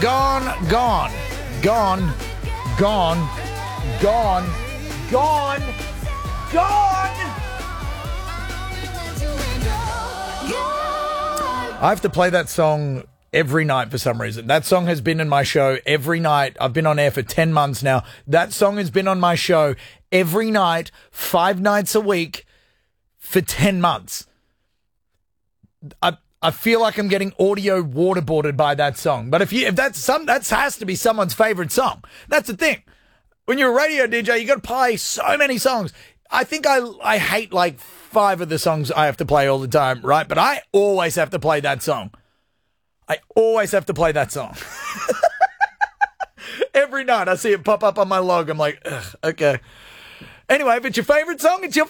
gone, gone, gone, gone, gone, gone, gone. I have to play that song every night for some reason. That song has been in my show every night. I've been on air for 10 months now. That song has been on my show every night, 5 nights a week for 10 months. I feel like I'm getting audio waterboarded by that song. But if that has to be someone's favorite song. That's the thing. When you're a radio DJ, you got to play so many songs. I think I hate like 5 of the songs I have to play all the time, right? But I always have to play that song. I always have to play that song. Every night I see it pop up on my log. I'm like, ugh, okay. Anyway, if it's your favorite song, it's your